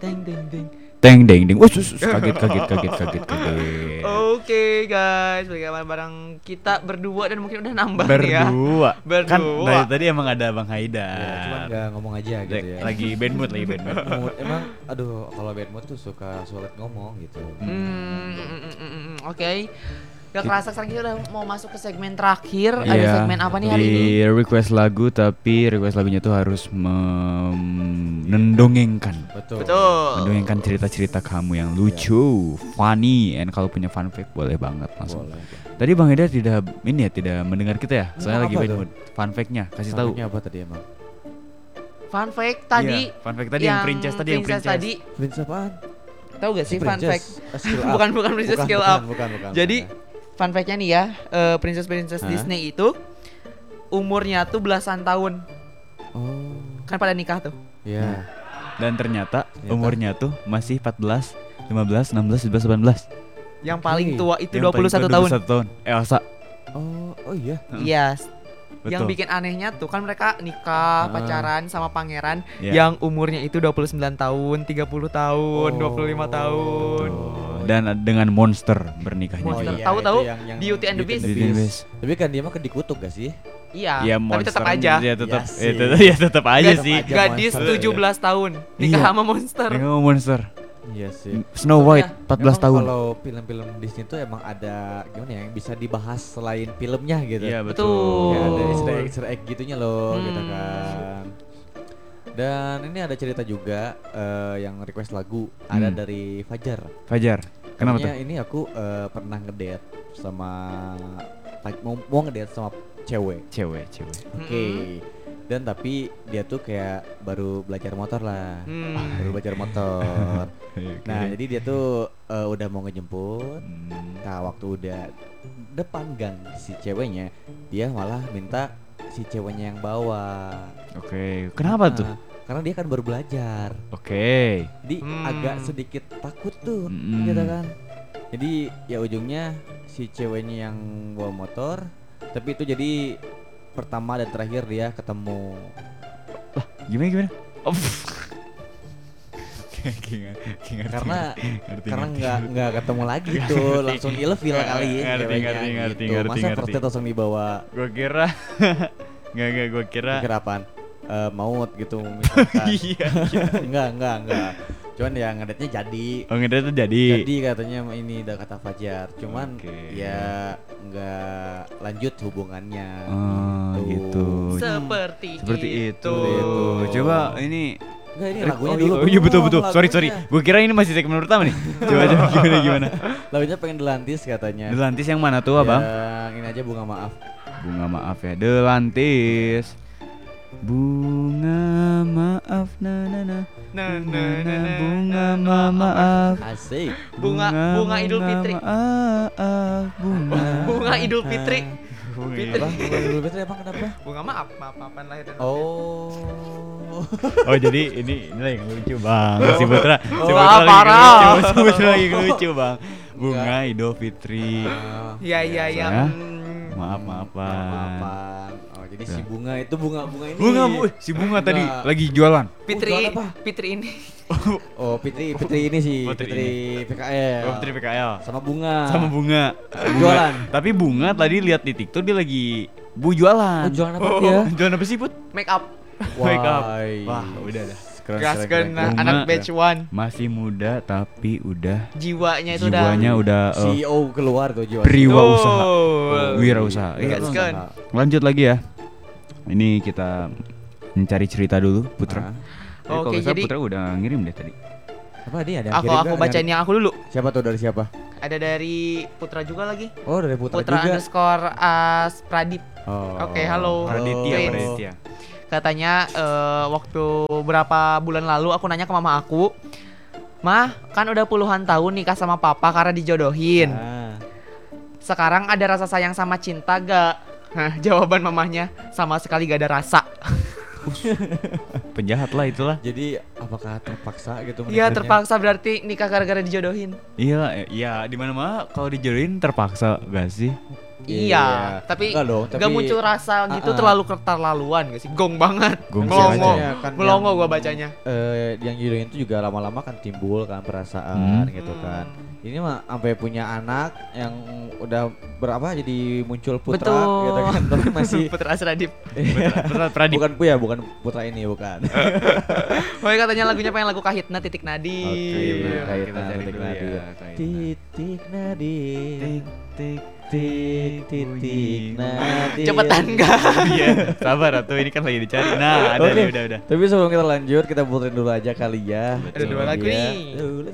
Teng teng teng. Teng deng deng. Kaget. Oke guys, bagaimana barang kita berdua dan mungkin udah nambah nih ya. Berdua. Kan Berdua. tadi emang ada Bang Haidar. Ya, cuman nggak ngomong aja gitu ya. Lagi bad mood. Mood. Emang, aduh, kalau bad mood tuh suka sulit ngomong gitu. Oke. Gak kerasa sekarang kita udah mau masuk ke segmen terakhir. Iya, Ada segmen apa nih hari ini? Di request lagu, tapi request lagunya tuh harus mendongengkan. Betul. Mendongengkan cerita-cerita kamu yang lucu, funny, and kalau punya fun fact boleh banget langsung. Boleh. Tadi Bang Haidar tidak mendengar kita ya. Soalnya lagi Apa bad tuh? mood. Fun fact-nya kasih tahu. Sampingnya apa tadi emang? Fun fact tadi. Iya, fun fact tadi yang princess tadi yang princess. tadi. Prince apaan? Tahu gak sih fun fact? Skill up. Bukan princess skill up. Bukan. Jadi fun fact-nya nih ya, princess Disney itu umurnya tuh belasan tahun. Oh. Kan pada nikah tuh. Iya. Dan ternyata Ternyata. umurnya tuh masih 14, 15, 16, 17, 18. Yang paling Oke. tua itu Yang paling 21 tua tahun. 21 tahun. Elsa. Oh iya. Iya. Betul. Yang bikin anehnya tuh kan mereka nikah, Ah. pacaran sama pangeran Iya. yang umurnya itu 29 tahun, 30 tahun, 25 tahun. Dan dengan monster bernikahnya. Monster. iya, Tahu-tahu itu yang Beauty and the Beast. Beauty and the Beast. Tapi kan dia mah dikutuk gak sih? Iya, Ya tapi tetap monster aja. Ya tetap Ya sih. ya tetap aja Gad- sih. aja. Gadis monster. 17 tahun nikah Iya. sama monster. Ini ngomong monster. Iya sih. Snow White 14 Memang tahun. Kalau film-film Disney tuh emang ada gimana ya yang bisa dibahas selain filmnya gitu. Iya Betul. betul. Ya ada Easter egg gitunya loh gitu Hmm. kan. Dan ini ada cerita juga yang request lagu ada dari Fajar. Fajar. Kenapa tuh? Katanya ini aku pernah ngedate sama mau ngedate sama cewek. Cewek. Oke. Dan tapi dia tuh kayak baru belajar motor lah. Baru belajar motor. Nah, jadi dia tuh udah mau ngejemput. Nah, waktu udah depan gang si ceweknya, dia malah minta si ceweknya yang bawa. Oke. Kenapa tuh? Karena dia kan baru belajar. Oke. Jadi agak sedikit takut tuh, Mm. gitu kan. Jadi ya ujungnya si ceweknya yang bawa motor, tapi itu jadi pertama dan terakhir dia ketemu. Gimana? Oh. Karena nggak ketemu lagi tuh, langsung ilfil kali ceweknya ngerti. Masa first date langsung dibawa. Gue kira gue kira Kira apaan? Maut gitu misalkan. iya. Enggak. Cuman ya ngedate-nya jadi. Oh, ngedate tuh jadi. Jadi katanya ini udah kata Fajar. Cuman Oke. ya nggak lanjut hubungannya. Oh, gitu. Seperti itu. itu. Coba ini Enggak, ini lagunya dulu. Iya betul. belum, Sorry. lagunya. Gue kira ini masih segmen pertama nih. Coba gimana? Lagunya pengen Delantis katanya. Delantis yang mana tuh, Abang? Yang ini aja Bunga Maaf. Bunga maaf ya, Delantis. Bunga maaf na. Bunga maaf. Asik. Bunga Idul Fitri. Maaf, Bunga Idul Fitri. Apa? Bunga Idul Fitri apa kenapa? Bunga maafan lahir dan batin. Oh. Oh, jadi inilah yang lucu, Bang. Si Putra Wah, parah. Si Putra lagi lucu, Bang. Bunga Idul Fitri. Iya. Ya. Hmm. Maafan. Maafan. Oh, jadi si Bunga itu bunga ini. Si Bunga tadi Bunga. lagi jualan. Jualan apa? Fitri ini. Oh, Fitri ini sih. Oh, Fitri Fitri PKL. Oh, Fitri PKL. Sama Bunga. Bunga. Jualan. Tapi Bunga tadi lihat di TikTok dia lagi jualan. Oh, jualan apa dia? Jualan apa sih, Put? Make up. Wake up. Wah, Wah, udah dah. Gaskan keren. anak Bunga. batch one. Masih muda tapi udah Jiwanya itu jiwanya udah CEO keluar tuh jiwa. Priwausaha. Betul. Wirausaha. Iya. Gaskan. Lanjut lagi ya. Ini kita mencari cerita dulu, Putra. Nah, Kalau Oke, nggak salah jadi Putra udah ngirim deh tadi. apa dia ada yang kirim aku nggak? bacain yang aku dulu. Siapa tuh dari siapa? Ada dari Putra juga lagi. Oh, dari Putra Putra juga. underscore Pradip. Oh. Oke, halo. Raditya, Prince. Raditya. Katanya waktu berapa bulan lalu aku nanya ke mama aku, "Mah, kan udah puluhan tahun nikah sama papa karena dijodohin. Nah, Sekarang ada rasa sayang sama cinta gak?" Nah, jawaban mamahnya, sama sekali gak ada rasa. Penjahat lah itulah. jadi apakah terpaksa gitu Iya, menikahnya? terpaksa berarti nikah gara-gara dijodohin. Iya, di mana-mana kalau dijodohin terpaksa gak sih? Iya, tapi enggak dong, gak muncul rasa gitu terlalu keterlaluan gak sih? Gong banget. Gong Melongo. aja. Kan Melongo yang- gua bacanya. Yang judulnya itu juga lama-lama kan timbul kan perasaan gitu kan. Ini mah sampai punya anak yang udah berapa jadi muncul putra Betul. gitu kan, tapi masih Putra Asradip. Pradip. bukan Puya, bukan putra ini, bukan. Pokoknya katanya lagunya pengen lagu Kahitna Titik Nadi. Oke, Nah, Kahitna, kita cari Titik dulu Nadi. ya, Kahitna. Titik nadi, Tik titik nadi. Cepetan gak? Iya, sabar atuh ini kan lagi dicari. Nah, ada Oke. nih udah. Tapi sebelum kita lanjut, kita puterin dulu aja kali ya. Ada dua lagu Ya. nih. Tuh,